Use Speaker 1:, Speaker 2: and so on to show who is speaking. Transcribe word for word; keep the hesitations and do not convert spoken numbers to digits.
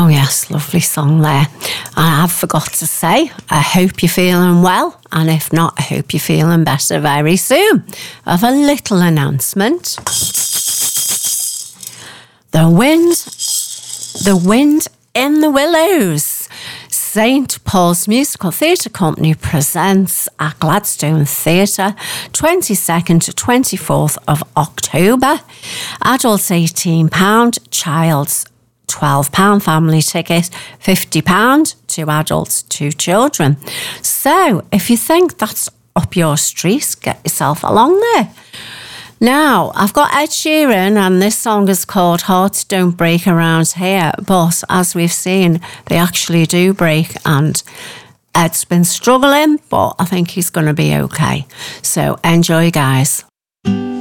Speaker 1: Oh yes, lovely song there. I have forgot to say, I hope you're feeling well, and if not, I hope you're feeling better very soon. I have a little announcement. The wind, the wind in the willows. Saint Paul's Musical Theatre Company presents at Gladstone Theatre, twenty-second to twenty-fourth of October. Adults eighteen pounds, child's twelve pounds, family ticket fifty pounds, two adults, two children. So if you think that's up your street, get yourself along there. Now, I've got Ed Sheeran, and this song is called Hearts Don't Break Around Here, but as we've seen, they actually do break, and Ed's been struggling, but I think he's going to be okay. So enjoy, guys.